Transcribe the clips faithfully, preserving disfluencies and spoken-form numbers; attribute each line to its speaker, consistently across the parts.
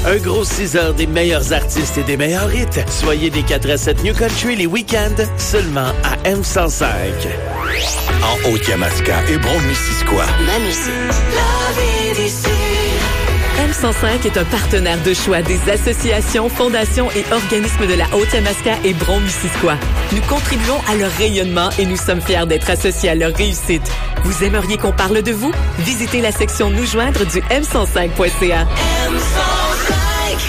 Speaker 1: Un gros six heures des meilleurs artistes et des meilleurs hits. Soyez des quatre à sept New Country les week-ends, seulement à M cent cinq.
Speaker 2: En Haute-Yamaska et Brome-Missisquoi.
Speaker 3: Ma musique. La vie d'ici.
Speaker 4: M cent cinq est un partenaire de choix des associations, fondations et organismes de la Haute-Yamaska et Brome-Missisquoi. Nous contribuons à leur rayonnement et nous sommes fiers d'être associés à leur réussite. Vous aimeriez qu'on parle de vous? Visitez la section Nous joindre du m cent cinq point c a.
Speaker 3: M cent cinq.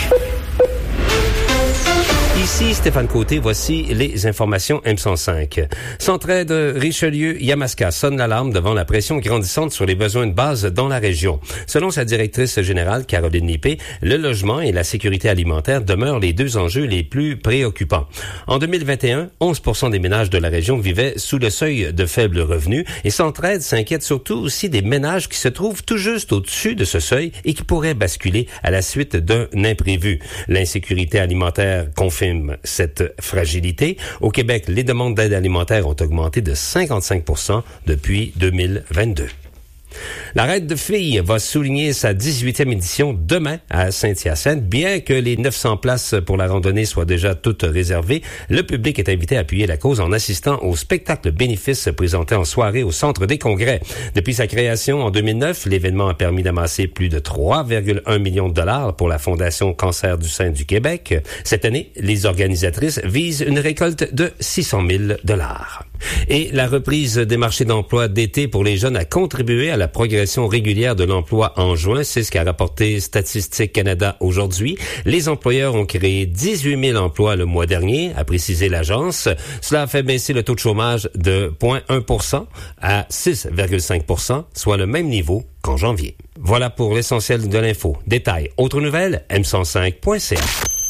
Speaker 5: Ici Stéphane Côté, voici les informations M cent cinq. Centraide Richelieu-Yamaska sonne l'alarme devant la pression grandissante sur les besoins de base dans la région. Selon sa directrice générale, Caroline Lippé, le logement et la sécurité alimentaire demeurent les deux enjeux les plus préoccupants. En deux mille vingt et un, onze pour cent des ménages de la région vivaient sous le seuil de faible revenu et Centraide s'inquiète surtout aussi des ménages qui se trouvent tout juste au-dessus de ce seuil et qui pourraient basculer à la suite d'un imprévu. L'insécurité alimentaire confirme cette fragilité. Au Québec, les demandes d'aide alimentaire ont augmenté de cinquante-cinq pour cent depuis deux mille vingt-deux. La Raid de filles va souligner sa dix-huitième édition demain à Saint-Hyacinthe. Bien que les neuf cents places pour la randonnée soient déjà toutes réservées, le public est invité à appuyer la cause en assistant au spectacle bénéfice présenté en soirée au Centre des Congrès. Depuis sa création en deux mille neuf, l'événement a permis d'amasser plus de trois virgule un millions de dollars pour la Fondation Cancer du sein du Québec. Cette année, les organisatrices visent une récolte de six cent mille dollars. Et la reprise des marchés d'emploi d'été pour les jeunes a contribué à la progression régulière de l'emploi en juin. C'est ce qu'a rapporté Statistique Canada aujourd'hui. Les employeurs ont créé dix-huit mille emplois le mois dernier, a précisé l'agence. Cela a fait baisser le taux de chômage de zéro virgule un pour cent à six virgule cinq pour cent, soit le même niveau qu'en janvier. Voilà pour l'essentiel de l'info. Détails, autres nouvelles, m cent cinq point c a.